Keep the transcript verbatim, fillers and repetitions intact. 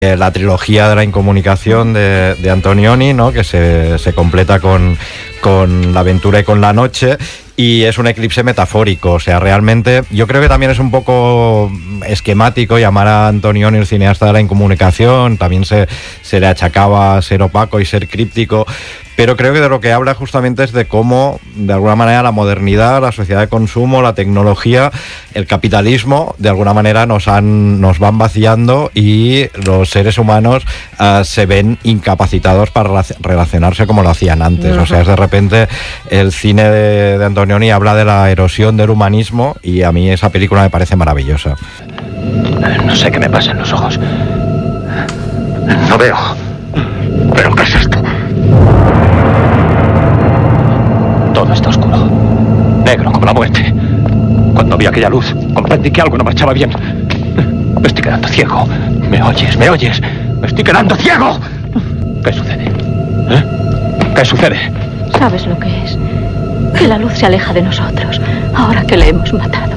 Eh, la trilogía de la incomunicación de, de Antonioni, ¿no? Que se, se completa con, con La aventura y con la noche, y es un eclipse metafórico. O sea, realmente yo creo que también es un poco esquemático llamar a Antonioni el cineasta de la incomunicación. También se, se le achacaba ser opaco y ser críptico, pero creo que de lo que habla justamente es de cómo, de alguna manera, la modernidad, la sociedad de consumo, la tecnología, el capitalismo, de alguna manera nos han nos van vaciando, y los seres humanos uh, se ven incapacitados para relacionarse como lo hacían antes. Uh-huh. O sea, es de repente el cine de, de Antonioni habla de la erosión del humanismo, y a mí esa película me parece maravillosa. No sé qué me pasa en los ojos. No veo. ¿Pero qué es esto? Todo está oscuro, negro como la muerte. Cuando vi aquella luz, comprendí que algo no marchaba bien. Me estoy quedando ciego. ¿Me oyes? ¿Me oyes? ¡Me estoy quedando ciego! ¿Qué sucede? ¿Eh? ¿Qué sucede? ¿Sabes lo que es? Que la luz se aleja de nosotros, ahora que le hemos matado.